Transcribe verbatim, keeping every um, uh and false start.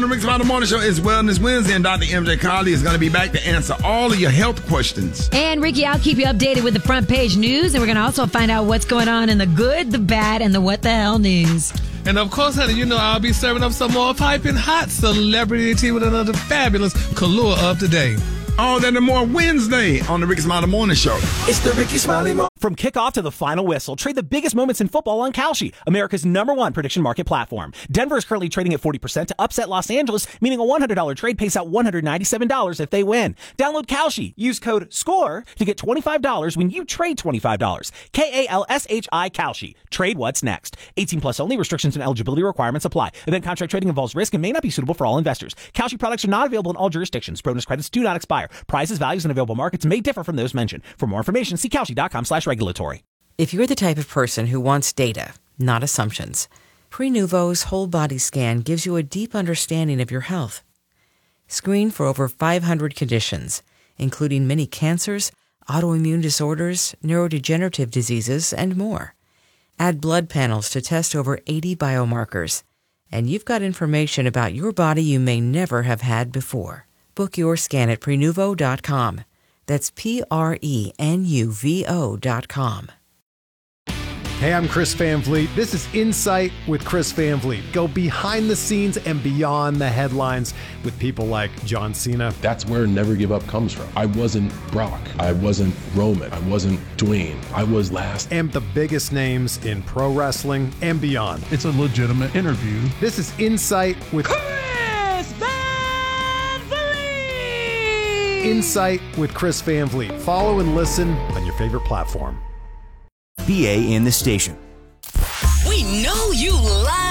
The Rick Smiley Morning Show is Wellness Wednesday, and Doctor M J Colley is going to be back to answer all of your health questions. And Ricky, I'll keep you updated with the front page news, and we're going to also find out what's going on in the good, the bad, and the what the hell news. And of course, honey, you know I'll be serving up some more piping hot celebrity tea with another fabulous Kahlua of the day. All that and more Wednesday on the Ricky Smiley Morning Show. It's the Ricky Smiley Morning. From kickoff to the final whistle, trade the biggest moments in football on Kalshi, America's number one prediction market platform. Denver is currently trading at forty percent to upset Los Angeles, meaning a one hundred dollars trade pays out one hundred ninety-seven dollars if they win. Download Kalshi. Use code SCORE to get twenty-five dollars when you trade twenty-five dollars. K A L S H I Kalshi. Trade what's next. eighteen plus only. Restrictions and eligibility requirements apply. Event contract trading involves risk and may not be suitable for all investors. Kalshi products are not available in all jurisdictions. Bonus credits do not expire. Prices, values, and available markets may differ from those mentioned. For more information, see Kalshi.com slash regulatory. If you're the type of person who wants data, not assumptions, Prenuvo's whole body scan gives you a deep understanding of your health. Screen for over five hundred conditions, including many cancers, autoimmune disorders, neurodegenerative diseases, and more. Add blood panels to test over eighty biomarkers, and you've got information about your body you may never have had before. Book your scan at Prenuvo dot com. That's P R E N U V O dot com. Hey, I'm Chris Van Vliet. This is Insight with Chris Van Vliet. Go behind the scenes and beyond the headlines with people like John Cena. That's where Never Give Up comes from. I wasn't Brock. I wasn't Roman. I wasn't Dwayne. I was last. And the biggest names in pro wrestling and beyond. It's a legitimate interview. This is Insight with Chris Van Vliet. Insight with Chris Van Vliet. Follow and listen on your favorite platform. B A in the station. We know you live.